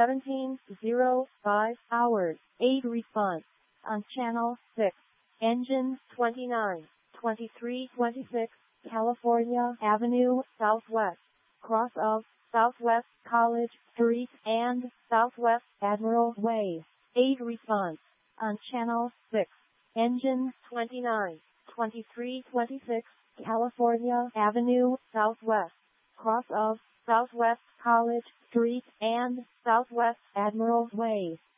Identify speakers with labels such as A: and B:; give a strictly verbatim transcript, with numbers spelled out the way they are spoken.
A: seventeen oh five hours, eight response. On channel six. Engine twenty-nine, twenty-three twenty-six, California Avenue, Southwest. Cross of Southwest College Street and Southwest Admiral Way. eight response. On channel six. Engine twenty-nine, twenty-three twenty-six, California Avenue, Southwest. Cross of Southwest College Street and Southwest Admiral Way.